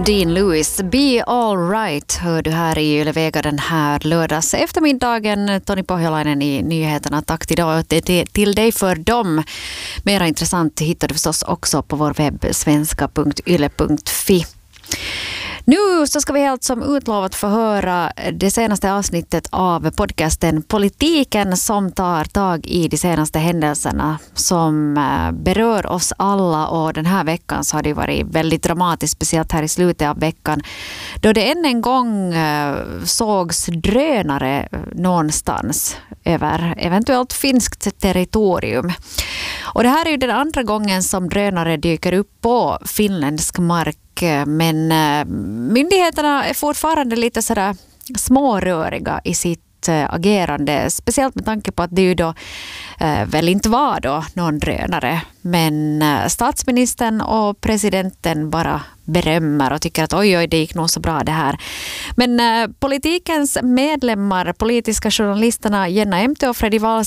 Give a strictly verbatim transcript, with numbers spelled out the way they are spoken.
Dean Lewis, Be All Right, hör du här i Ylevega den här lördags eftermiddagen. Toni Pohjolainen i nyheterna. Tack till, då, till dig för dem. Mera intressant hittar du förstås också på vår webb svenska punkt yle punkt fi. Nu så ska vi helt som utlovat få höra det senaste avsnittet av podcasten Politiken som tar tag i de senaste händelserna som berör oss alla, och den här veckan så har det varit väldigt dramatiskt, speciellt här i slutet av veckan då det än en gång sågs drönare någonstans över eventuellt finskt territorium. Och det här är ju den andra gången som drönare dyker upp på finländsk mark. Men myndigheterna är fortfarande lite sådär småröriga i sitt agerande. Speciellt med tanke på att det ju då eh, väl inte var då någon drönare. Men eh, statsministern och presidenten bara berömmer och tycker att oj oj det gick nog så bra det här. Men eh, politikens medlemmar, politiska journalisterna Jenna Emte och Freddy